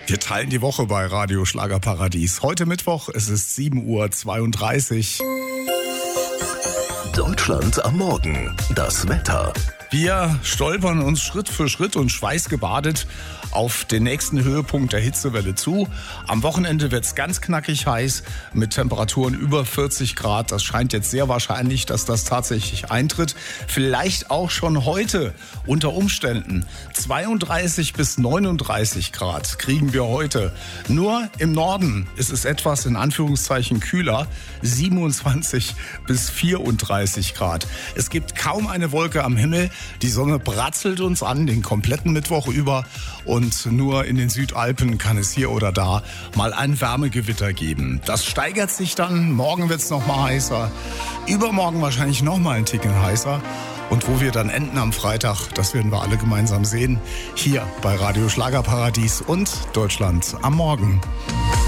Wir teilen die Woche bei Radio Schlagerparadies. Heute Mittwoch, es ist 7:32 Uhr. Deutschland am Morgen. Das Wetter. Wir stolpern uns Schritt für Schritt und schweißgebadet auf den nächsten Höhepunkt der Hitzewelle zu. Am Wochenende wird es ganz knackig heiß mit Temperaturen über 40 Grad. Das scheint jetzt sehr wahrscheinlich, dass das tatsächlich eintritt. Vielleicht auch schon heute unter Umständen. 32 bis 39 Grad kriegen wir heute. Nur im Norden ist es etwas in Anführungszeichen kühler. 27 bis 34 Grad. Es gibt kaum eine Wolke am Himmel. Die Sonne bratzelt uns an den kompletten Mittwoch über und nur in den Südalpen kann es hier oder da mal ein Wärmegewitter geben. Das steigert sich dann, morgen wird es noch mal heißer, übermorgen wahrscheinlich noch mal ein Ticken heißer. Und wo wir dann enden am Freitag, das werden wir alle gemeinsam sehen, hier bei Radio Schlagerparadies und Deutschland am Morgen.